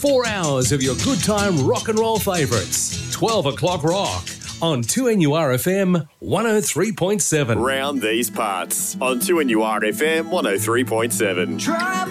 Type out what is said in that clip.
4 hours of your good time rock and roll favourites. 12 o'clock rock on 2NURFM 103.7. Round these parts on 2NURFM 103.7.